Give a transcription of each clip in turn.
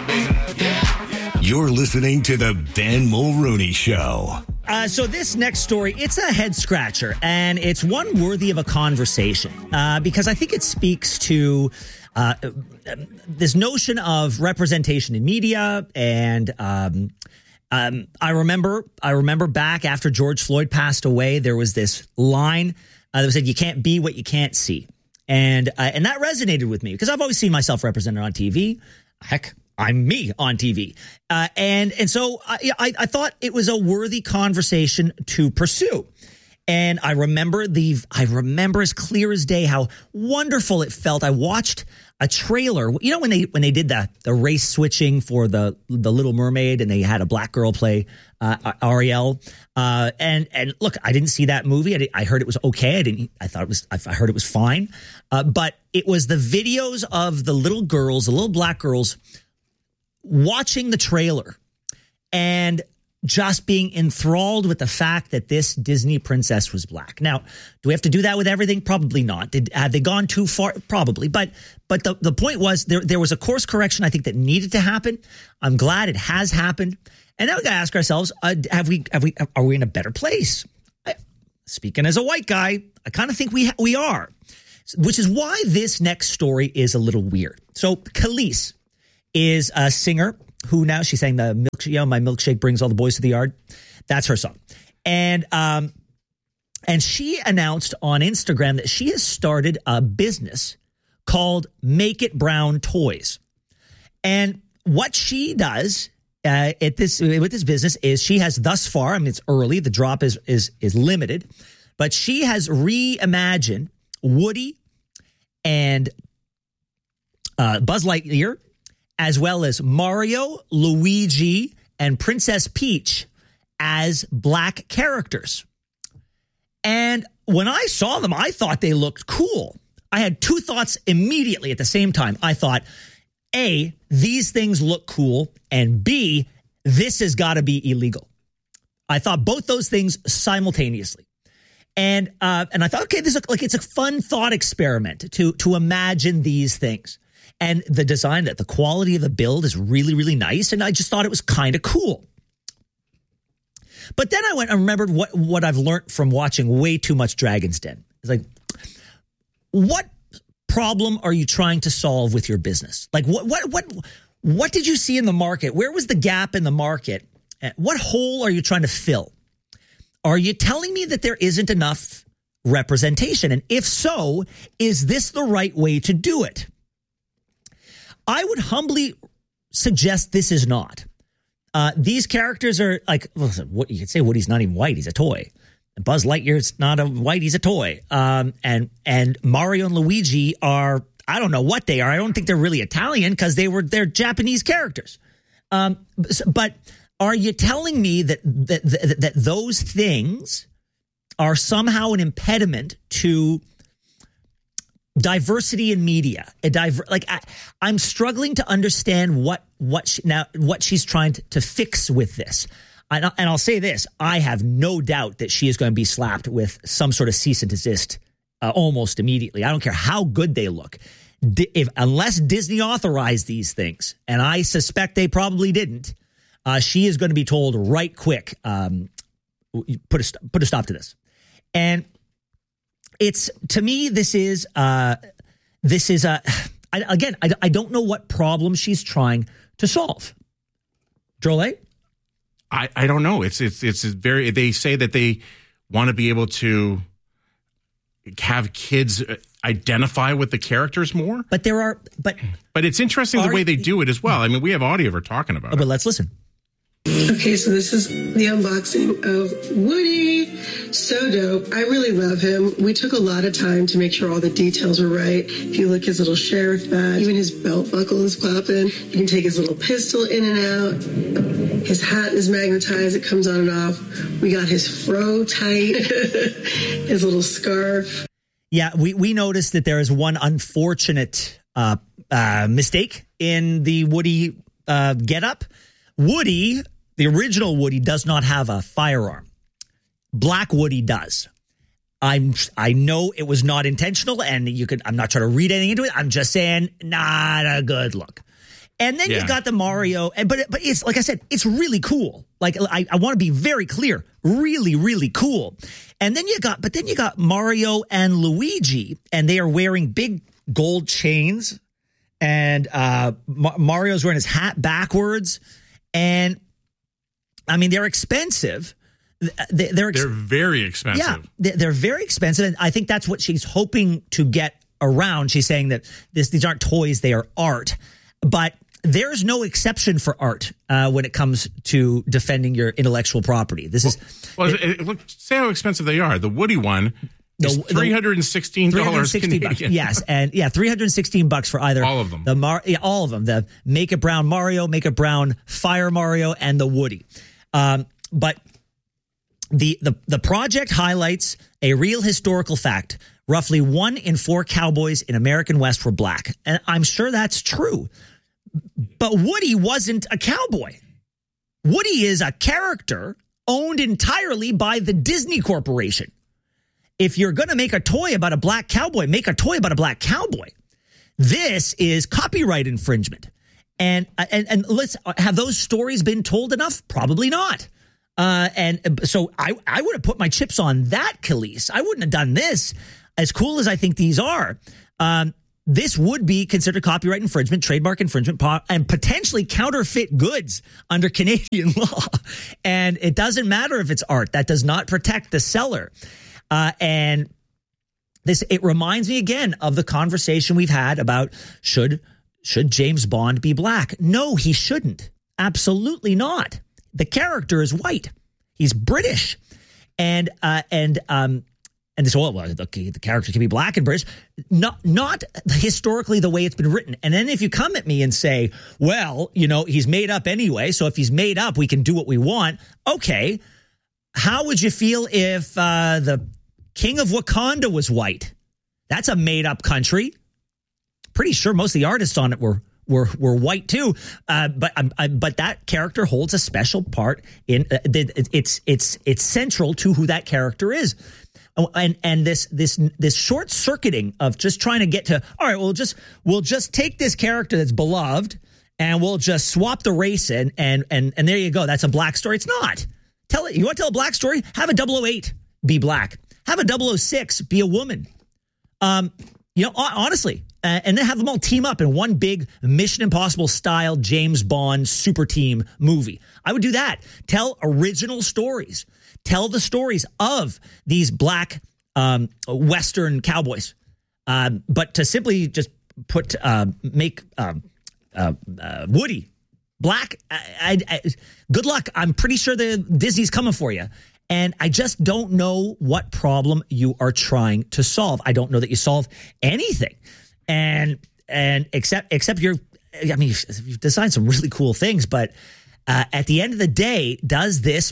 You're listening to the Ben Mulrooney Show. So this next story, it's a head scratcher, and it's one worthy of a conversation because I think it speaks to this notion of representation in media. And I remember back after George Floyd passed away, there was this line that said, "You can't be what you can't see," and that resonated with me because I've always seen myself represented on TV. Heck, I'm me on TV. And so I thought it was a worthy conversation to pursue. And I remember as clear as day how wonderful it felt. I watched a trailer, you know, when they did the race switching for the Little Mermaid, and they had a black girl play Ariel. And look, I didn't see that movie. I heard it was okay. I heard it was fine. But it was the videos of the little black girls watching the trailer and just being enthralled with the fact that this Disney princess was black. Now, do we have to do that with everything? Probably not. Have they gone too far? Probably. But the point was there was a course correction I think that needed to happen. I'm glad it has happened. And now we got to ask ourselves, are we in a better place? Speaking as a white guy, I kind of think we are, which is why this next story is a little weird. So Khalees is a singer who now she's saying my milkshake brings all the boys to the yard. That's her song. And she announced on Instagram that she has started a business called Make It Brown Toys. And what she does with this business is she has thus far, I mean, it's early, the drop is limited, but she has reimagined Woody and Buzz Lightyear, as well as Mario, Luigi, and Princess Peach as black characters. And when I saw them, I thought they looked cool. I had two thoughts immediately at the same time. I thought, A, these things look cool, and B, this has got to be illegal. I thought both those things simultaneously. And I thought, okay, it's a fun thought experiment to imagine these things. And the design, the quality of the build is really, really nice. And I just thought it was kind of cool. But then I went and remembered what I've learned from watching way too much Dragon's Den. It's like, what problem are you trying to solve with your business? Like, what did you see in the market? Where was the gap in the market? What hole are you trying to fill? Are you telling me that there isn't enough representation? And if so, is this the right way to do it? I would humbly suggest this is not. These characters are like, listen, you could say Woody's not even white; he's a toy. Buzz Lightyear's not a white; he's a toy. And Mario and Luigi are, I don't know what they are. I don't think they're really Italian because they're Japanese characters. But are you telling me that those things are somehow an impediment to diversity in media? I'm struggling to understand what she's trying to fix with this. And I'll say this: I have no doubt that she is going to be slapped with some sort of cease and desist almost immediately. I don't care how good they look, unless Disney authorized these things, and I suspect they probably didn't. She is going to be told right quick, put a stop to this. And it's, to me, this is I don't know what problem she's trying to solve. Drolet? I don't know. It's very, they say that they want to be able to have kids identify with the characters more. But it's interesting the way they do it as well. I mean, we have audio of her talking about it. But let's listen. Okay, so this is the unboxing of Woody. So dope. I really love him. We took a lot of time to make sure all the details were right. If you look, his little sheriff badge, even his belt buckle is popping. You can take his little pistol in and out. His hat is magnetized. It comes on and off. We got his fro tight. His little scarf. Yeah, we noticed that there is one unfortunate mistake in the Woody getup. Woody, the original Woody, does not have a firearm. Black Woody does. I know it was not intentional, and I'm not trying to read anything into it. I'm just saying, not a good look. And then you got the Mario, but it's like I said, it's really cool. Like I want to be very clear, really, really cool. And then you got Mario and Luigi, and they are wearing big gold chains, and Mario's wearing his hat backwards, and I mean they're expensive. They're very expensive. Yeah, they're very expensive, and I think that's what she's hoping to get around. She's saying that these aren't toys; they are art, but there's no exception for art when it comes to defending your intellectual property. This is look. Say how expensive they are. The Woody one is $316 Canadian. Yes, and $316 for either all of them. All of them. The Make It Brown Mario, Make It Brown Fire Mario, and the Woody. But the project highlights a real historical fact. Roughly 1 in 4 cowboys in American West were black, and I'm sure that's true. But Woody wasn't a cowboy. Woody is a character owned entirely by the Disney Corporation. If you're going to make a toy about a black cowboy, make a toy about a black cowboy. This is copyright infringement. And let's have those stories been told enough? Probably not. And so I would have put my chips on that, Khalees. I wouldn't have done this. As cool as I think these are, this would be considered copyright infringement, trademark infringement, and potentially counterfeit goods under Canadian law. And it doesn't matter if it's art. That does not protect the seller. And it reminds me again of the conversation we've had about should James Bond be black? No, he shouldn't. Absolutely not. The character is white. He's British. And this, the character can be black and British, not historically the way it's been written. And then if you come at me and say, well, he's made up anyway, so if he's made up, we can do what we want. Okay, how would you feel if the King of Wakanda was white? That's a made up country. Pretty sure most of the artists on it were white too. But that character holds a special part in it's central to who that character is. And this short circuiting of just trying to get to, all right, we'll just take this character that's beloved and we'll just swap the race in and there you go. That's a black story. It's not. You want to tell a black story? Have a 008 be black. Have a 006 be a woman. Honestly, and then have them all team up in one big Mission Impossible style James Bond super team movie. I would do that. Tell original stories. Tell the stories of these black Western cowboys. But to simply just make Woody black, good luck. I'm pretty sure the Disney's coming for you. And I just don't know what problem you are trying to solve. I don't know that you solve anything. And except you've designed some really cool things, but at the end of the day, does this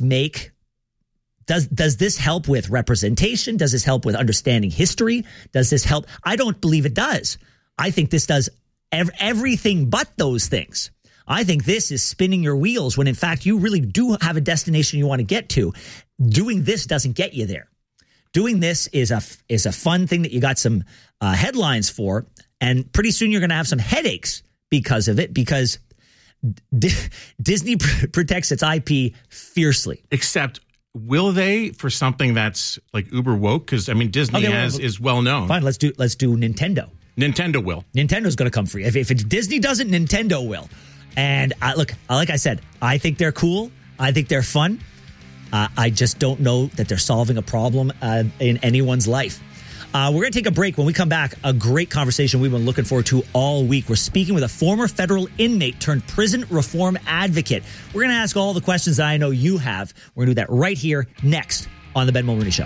help with representation? Does this help with understanding history? Does this help? I don't believe it does. I think this does everything but those things. I think this is spinning your wheels when in fact you really do have a destination you want to get to. Doing this doesn't get you there. Doing this is a fun thing that you got some headlines for, and pretty soon you're going to have some headaches because of it, because Disney protects its IP fiercely. Except, will they for something that's like uber woke? Because Disney is well known. Fine, let's do Nintendo. Nintendo will. Nintendo's going to come for you. If Disney doesn't, Nintendo will. And like I said, I think they're cool. I think they're fun. I just don't know that they're solving a problem in anyone's life. We're going to take a break. When we come back, a great conversation we've been looking forward to all week. We're speaking with a former federal inmate turned prison reform advocate. We're going to ask all the questions that I know you have. We're going to do that right here next on The Ben Mulroney Show.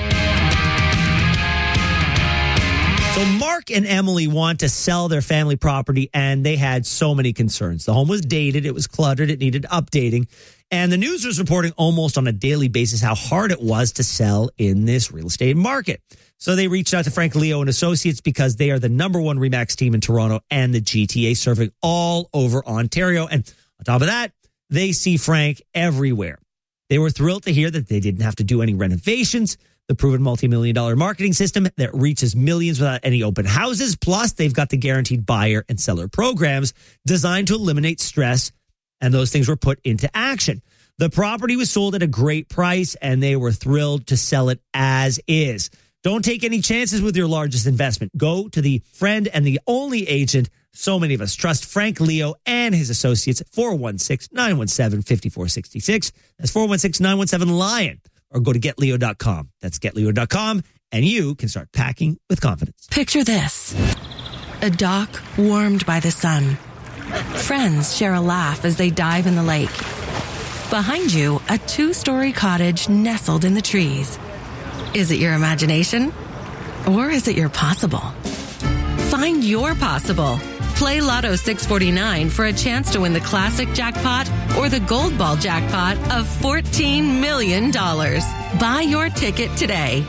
So Mark and Emily want to sell their family property, and they had so many concerns. The home was dated, it was cluttered, it needed updating. And the news was reporting almost on a daily basis how hard it was to sell in this real estate market. So they reached out to Frank Leo and Associates because they are the number one RE/MAX team in Toronto and the GTA, serving all over Ontario. And on top of that, they see Frank everywhere. They were thrilled to hear that they didn't have to do any renovations. the proven multi-million-dollar marketing system that reaches millions without any open houses. Plus, they've got the guaranteed buyer and seller programs designed to eliminate stress, and those things were put into action. The property was sold at a great price, and they were thrilled to sell it as is. Don't take any chances with your largest investment. Go to the friend and the only agent so many of us trust, Frank Leo and his associates at 416-917-5466. That's 416-917-LION. Or go to getleo.com. That's getleo.com, and you can start packing with confidence. Picture this. A dock warmed by the sun. Friends share a laugh as they dive in the lake. Behind you, a 2-story cottage nestled in the trees. Is it your imagination? Or is it your possible? Find your possible. Play Lotto 649 for a chance to win the classic jackpot or the gold ball jackpot of $14 million. Buy your ticket today.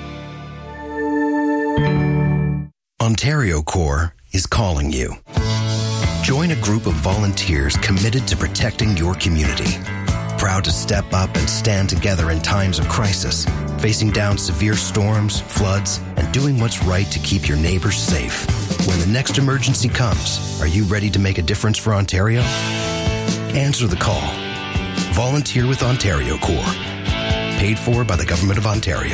Ontario Corps is calling you. Join a group of volunteers committed to protecting your community. Proud to step up and stand together in times of crisis, facing down severe storms, floods, and doing what's right to keep your neighbors safe. When the next emergency comes, are you ready to make a difference for Ontario? Answer the call. Volunteer with Ontario Corps. Paid for by the Government of Ontario.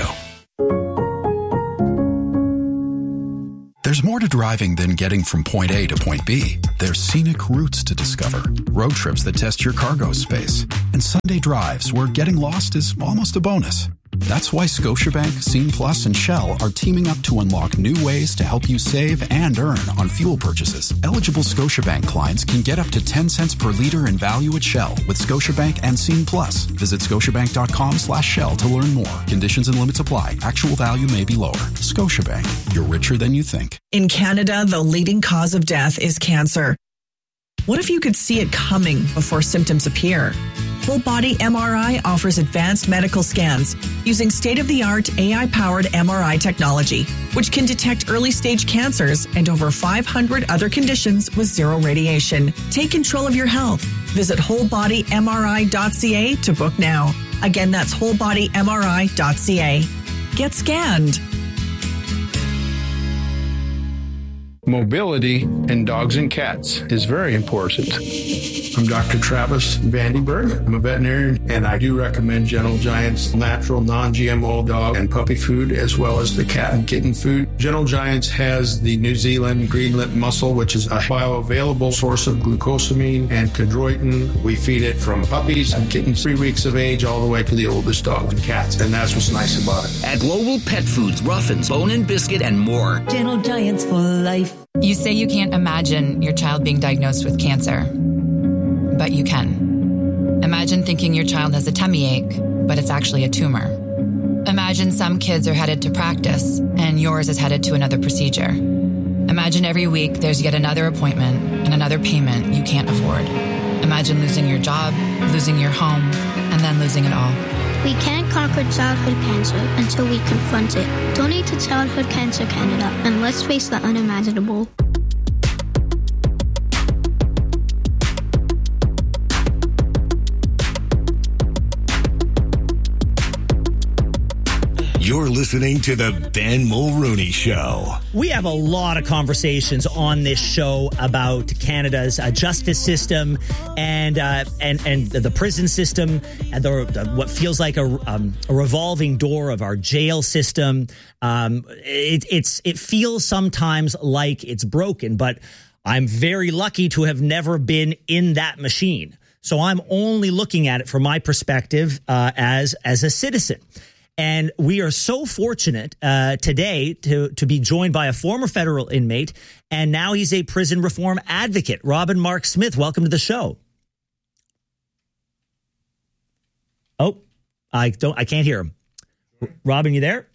There's more to driving than getting from point A to point B. There's scenic routes to discover, road trips that test your cargo space, and Sunday drives where getting lost is almost a bonus. That's why Scotiabank, Scene Plus, and Shell are teaming up to unlock new ways to help you save and earn on fuel purchases. Eligible Scotiabank clients can get up to 10 cents per liter in value at Shell with Scotiabank and Scene Plus. Visit scotiabank.com/Shell to learn more. Conditions and limits apply. Actual value may be lower. Scotiabank. You're richer than you think. In Canada, the leading cause of death is cancer. What if you could see it coming before symptoms appear? Whole Body MRI offers advanced medical scans using state-of-the-art AI-powered MRI technology, which can detect early-stage cancers and over 500 other conditions with zero radiation. Take control of your health. Visit wholebodymri.ca to book now. Again, that's wholebodymri.ca. Get scanned. Mobility in dogs and cats is very important. I'm Dr. Travis Vandenberg. I'm a veterinarian, and I do recommend Gentle Giant's natural, non-GMO dog and puppy food, as well as the cat and kitten food. Gentle Giants has the New Zealand green lip mussel, which is a bioavailable source of glucosamine and chondroitin. We feed it from puppies and kittens 3 weeks of age all the way to the oldest dogs and cats, and that's what's nice about it. At Global Pet Foods, Ruffins, Bone and Biscuit, and more. Gentle Giants for life. You say you can't imagine your child being diagnosed with cancer, but you can. Imagine thinking your child has a tummy ache, but it's actually a tumor. Imagine some kids are headed to practice, and yours is headed to another procedure. Imagine every week there's yet another appointment and another payment you can't afford. Imagine losing your job, losing your home, and then losing it all. We can't conquer childhood cancer until we confront it. Donate to Childhood Cancer Canada, and let's face the unimaginable. You're listening to the Ben Mulrooney Show. We have a lot of conversations on this show about Canada's justice system and the prison system and what feels like a revolving door of our jail system. It feels sometimes like it's broken, but I'm very lucky to have never been in that machine. So I'm only looking at it from my perspective as a citizen. And we are so fortunate today to be joined by a former federal inmate, and now he's a prison reform advocate. Robin Mark Smith, welcome to the show. Oh, I can't hear him. Robin, you there?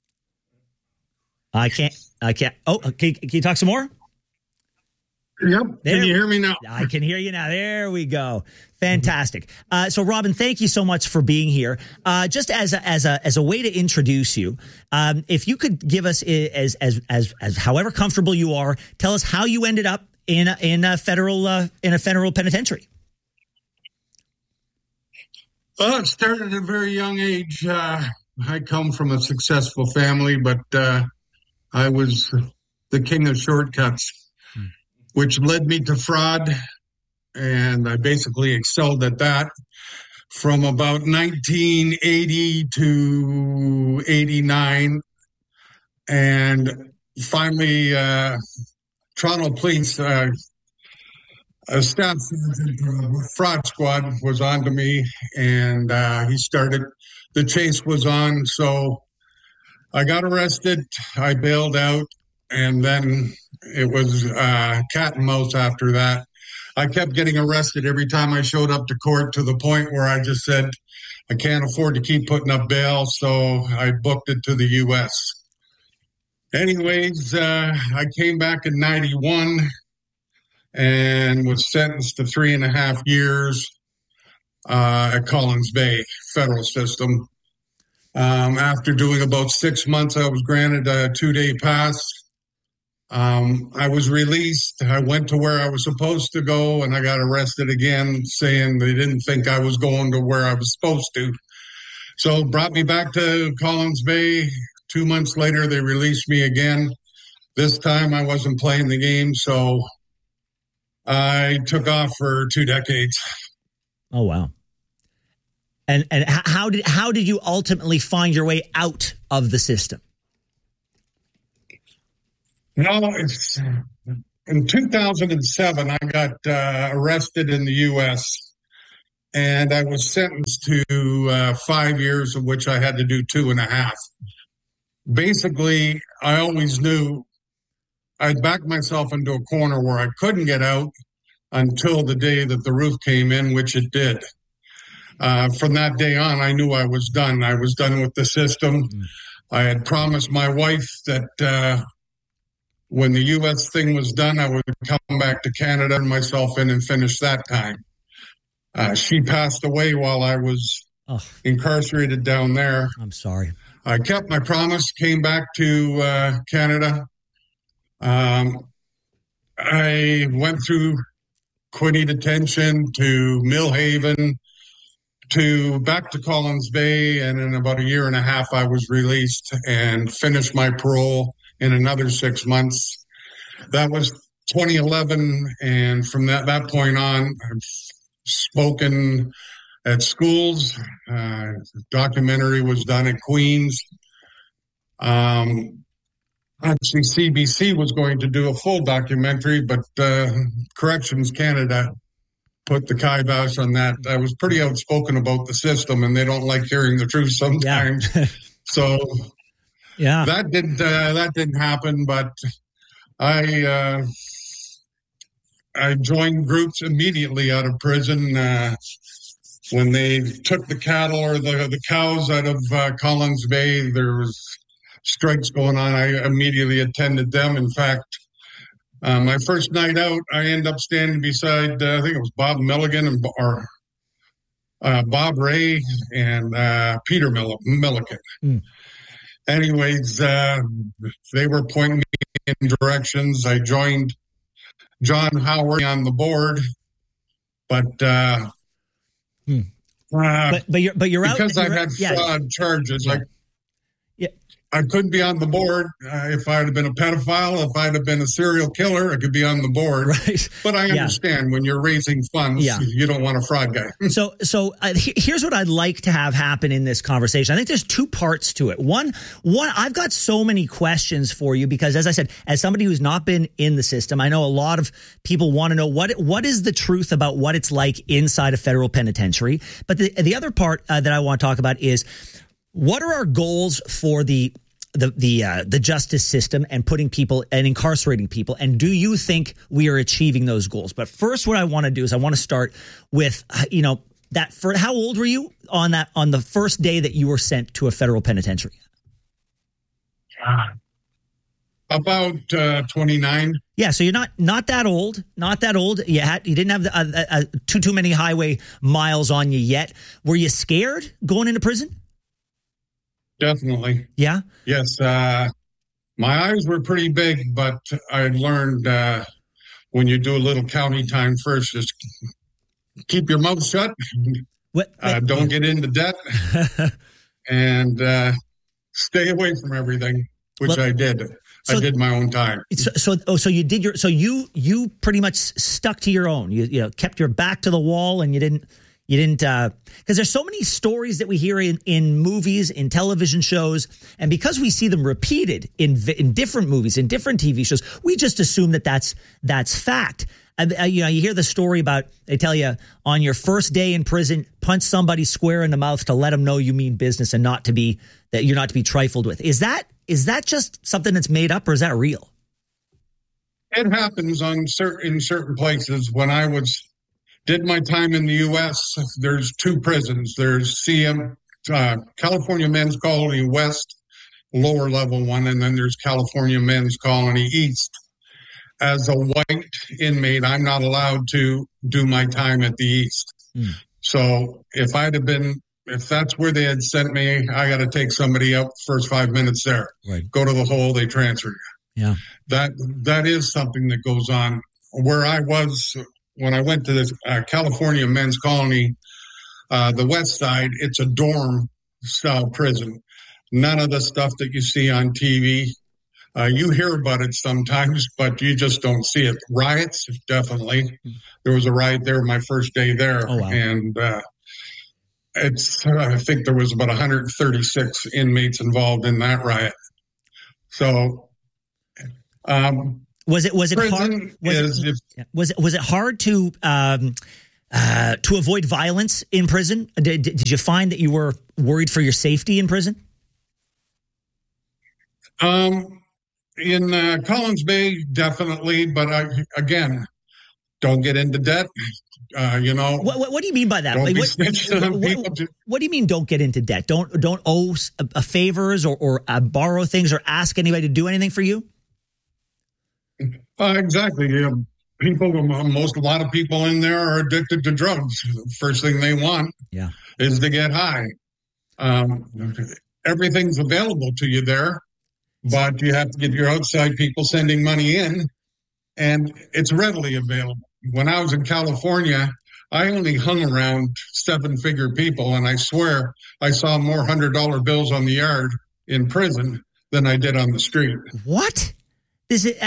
I can't. Oh, can you talk some more? Yep. Can you hear me now? I can hear you now. There we go. Fantastic. So, Robin, thank you so much for being here. Just as a way to introduce you, if you could give us as however comfortable you are, tell us how you ended up in a federal penitentiary. Well, it started at a very young age. I come from a successful family, but I was the king of shortcuts, which led me to fraud, and I basically excelled at that from about 1980 to 89, and finally Toronto Police, a staff fraud squad was on to me, and he started, the chase was on, so I got arrested, I bailed out, and then it was cat and mouse after that. I kept getting arrested every time I showed up to court, to the point where I just said, I can't afford to keep putting up bail, so I booked it to the U.S. Anyways, I came back in 91 and was sentenced to 3.5 years at Collins Bay Federal System. After doing about 6 months, I was granted a 2-day pass. I was released. I went to where I was supposed to go, and I got arrested again, saying they didn't think I was going to where I was supposed to. So brought me back to Collins Bay. 2 months later, they released me again. This time I wasn't playing the game, so I took off for 2 decades. Oh, wow. And how did you ultimately find your way out of the system? No, it's in 2007, I got arrested in the U.S., and I was sentenced to 5 years, of which I had to do 2.5. Basically, I always knew I'd backed myself into a corner where I couldn't get out until the day that the roof came in, which it did. From that day on, I knew I was done. I was done with the system. I had promised my wife that when the U.S. thing was done, I would come back to Canada and myself in and finish that time. She passed away while I was incarcerated down there. I'm sorry. I kept my promise, came back to Canada. I went through Quinte detention to Millhaven to back to Collins Bay, and in about 1.5 years, I was released and finished my parole in another 6 months. That was 2011, and from that point on, I've spoken at schools. Documentary was done at Queen's. Actually, CBC was going to do a full documentary, but Corrections Canada put the kibosh on that. I was pretty outspoken about the system, and they don't like hearing the truth sometimes. Yeah. So that didn't happen. But I joined groups immediately out of prison. When they took the cattle or the cows out of Collins Bay, there was strikes going on. I immediately attended them. In fact, my first night out, I ended up standing beside, I think it was Bob Milligan or Bob Ray and Peter Milligan. Anyways, they were pointing me in directions. I joined John Howard on the board, but you're out because I had fraud charges. I couldn't be on the board. If I had been a pedophile, if I'd have been a serial killer, I could be on the board. Right. But I understand when you're raising funds, you don't want a fraud guy. So here's what I'd like to have happen in this conversation. I think there's 2 parts to it. One, I've got so many questions for you because, as I said, as somebody who's not been in the system, I know a lot of people want to know what is the truth about what it's like inside a federal penitentiary. But the other part that I want to talk about is, what are our goals for the justice system and putting people and incarcerating people? And do you think we are achieving those goals? But first, what I want to do is I want to start with, how old were you on the first day that you were sent to a federal penitentiary? About 29. Yeah, so you're not that old. Not that old. You didn't have too many highway miles on you yet. Were you scared going into prison? Definitely. Yeah? Yes. My eyes were pretty big, but I learned when you do a little county time first, just keep your mouth shut. Don't get into debt. and stay away from everything, which I did. I did my own time. So you did you pretty much stuck to your own. You kept your back to the wall, and you didn't because there's so many stories that we hear in movies, in television shows, and because we see them repeated in different movies, in different TV shows, we just assume that that's fact. And you hear the story about, they tell you on your first day in prison, punch somebody square in the mouth to let them know you mean business and that you're not to be trifled with. Is that just something that's made up, or is that real? It happens in certain places. When I did my time in the U.S., there's two prisons. There's California Men's Colony West, lower level one, and then there's California Men's Colony East. As a white inmate, I'm not allowed to do my time at the East. So if that's where they had sent me, I got to take somebody out first 5 minutes there. Right. Go to the hole, they transfer you. Yeah. That is something that goes on. Where I was when I went to this California Men's Colony, the West Side, it's a dorm style prison. None of the stuff that you see on TV. You hear about it sometimes, but you just don't see it. Riots, definitely. There was a riot there my first day there. Oh, wow. And I think there was about 136 inmates involved in that riot. So, was it hard? Was it hard to avoid violence in prison? Did you find that you were worried for your safety in prison? In Collins Bay, definitely, but again, don't get into debt. What do you mean by that? What do you mean? Don't get into debt? Don't owe favors or borrow things or ask anybody to do anything for you? Exactly. A lot of people in there are addicted to drugs. The first thing they want is to get high. Everything's available to you there. But you have to get your outside people sending money in, and it's readily available. When I was in California, I only hung around 7-figure people, and I swear I saw more $100 bills on the yard in prison than I did on the street. What? Is it?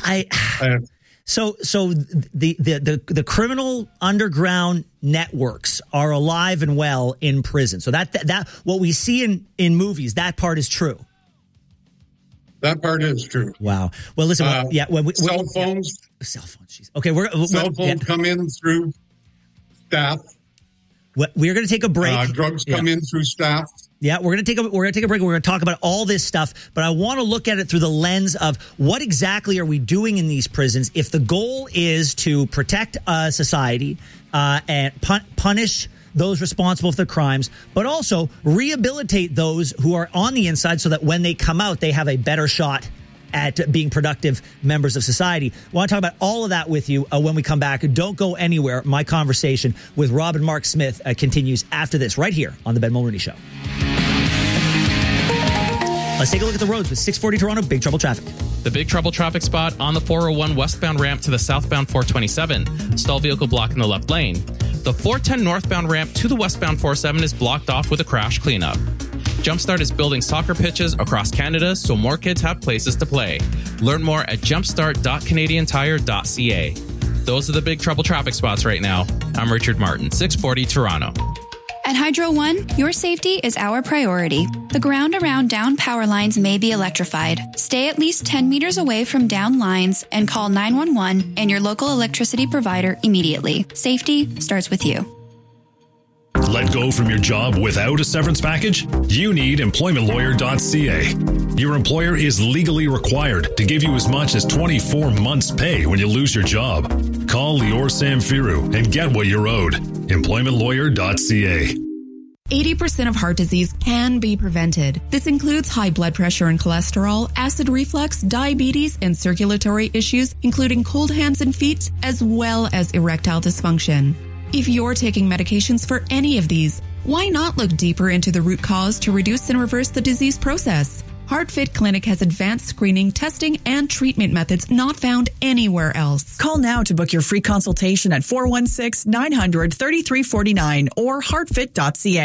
So the criminal underground networks are alive and well in prison. So that what we see in movies, that part is true. That part is true. Wow. Well, listen. Cell phones. Cell phones. Geez. Okay, cell phones come in through staff. We're going to take a break. Drugs come in through staff. Yeah, we're going to take a break. We're going to talk about all this stuff, but I want to look at it through the lens of what exactly are we doing in these prisons? If the goal is to protect society and punish those responsible for the crimes, but also rehabilitate those who are on the inside so that when they come out, they have a better shot at being productive members of society. I want to talk about all of that with you when we come back. Don't go anywhere. My conversation with Rob and Mark Smith continues after this, right here on The Ben Mulroney Show. Let's take a look at the roads with 640 Toronto, Big Trouble traffic. The Big Trouble traffic spot on the 401 westbound ramp to the southbound 427. Stall vehicle blocking the left lane. The 410 northbound ramp to the westbound 47 is blocked off with a crash cleanup. Jumpstart is building soccer pitches across Canada so more kids have places to play. Learn more at jumpstart.canadiantire.ca. Those are the Big Trouble traffic spots right now. I'm Richard Martin, 640 Toronto. At Hydro One, your safety is our priority. The ground around down power lines may be electrified. Stay at least 10 meters away from down lines and call 911 and your local electricity provider immediately. Safety starts with you. Let go from your job without a severance package? You need employmentlawyer.ca. Your employer is legally required to give you as much as 24 months' pay when you lose your job. Call Lior Samfiru and get what you're owed. Employmentlawyer.ca. 80% of heart disease can be prevented. This includes high blood pressure and cholesterol, acid reflux, diabetes, and circulatory issues, including cold hands and feet, as well as erectile dysfunction. If you're taking medications for any of these, why not look deeper into the root cause to reduce and reverse the disease process? HeartFit Clinic has advanced screening, testing, and treatment methods not found anywhere else. Call now to book your free consultation at 416-900-3349 or heartfit.ca.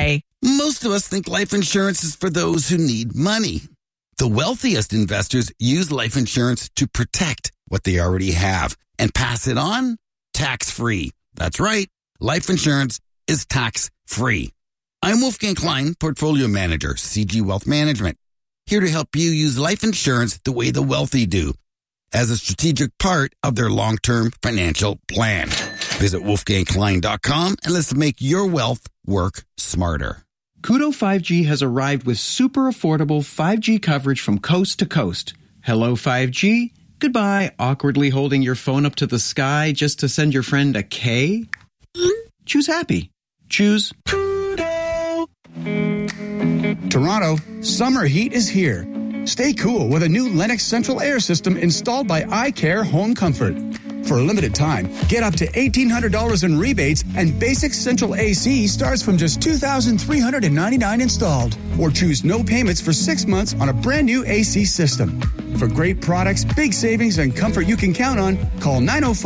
Most of us think life insurance is for those who need money. The wealthiest investors use life insurance to protect what they already have and pass it on tax-free. That's right. Life insurance is tax-free. I'm Wolfgang Klein, Portfolio Manager, CG Wealth Management, here to help you use life insurance the way the wealthy do, as a strategic part of their long-term financial plan. Visit wolfgangklein.com and let's make your wealth work smarter. Koodo 5G has arrived with super affordable 5G coverage from coast to coast. Hello 5G. Goodbye, awkwardly holding your phone up to the sky just to send your friend a K. Choose happy. Choose Koodo. Toronto, summer heat is here. Stay cool with a new Lennox Central Air System installed by iCare Home Comfort. For a limited time, get up to $1,800 in rebates, and basic central AC starts from just $2,399 installed. Or choose no payments for 6 months on a brand new AC system. For great products, big savings, and comfort you can count on, call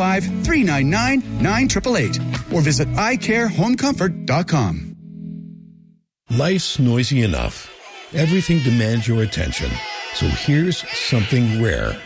905-399-9888 or visit iCareHomeComfort.com. Life's noisy enough. Everything demands your attention. So here's something rare.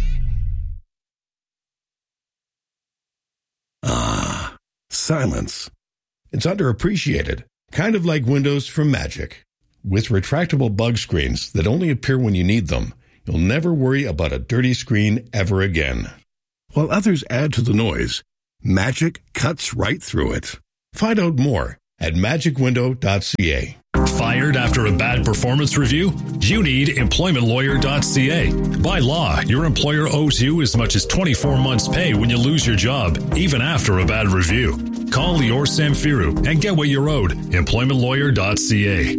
Ah, silence. It's underappreciated, kind of like Windows from Magic. With retractable bug screens that only appear when you need them, you'll never worry about a dirty screen ever again. While others add to the noise, Magic cuts right through it. Find out more at magicwindow.ca. Fired after a bad performance review? You need employmentlawyer.ca. By law, your employer owes you as much as 24 months' pay when you lose your job, even after a bad review. Call Lior Samfiru and get what you're owed. Employmentlawyer.ca.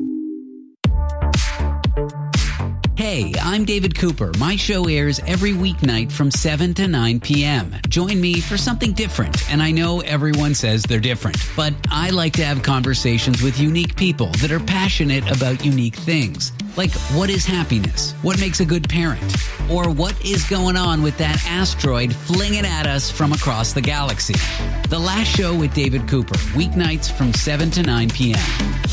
Hey, I'm David Cooper. My show airs every weeknight from 7 to 9 p.m. Join me for something different. And I know everyone says they're different, but I like to have conversations with unique people that are passionate about unique things. Like, what is happiness? What makes a good parent? Or what is going on with that asteroid flinging at us from across the galaxy? The Last Show with David Cooper, weeknights from 7 to 9 p.m.